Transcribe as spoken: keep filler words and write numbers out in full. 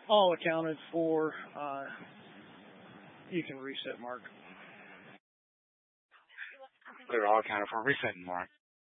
All accounted for. Uh, you can reset, Mark. They're all accounted for. Resetting, Mark.